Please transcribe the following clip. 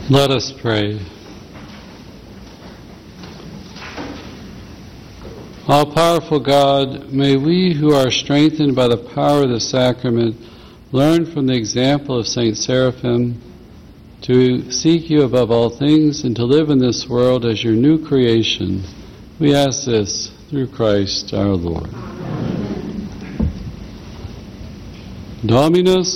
Let us pray. All-powerful God, may we who are strengthened by the power of the sacrament learn from the example of St. Seraphim to seek you above all things and to live in this world as your new creation. We ask this through Christ our Lord. Dominus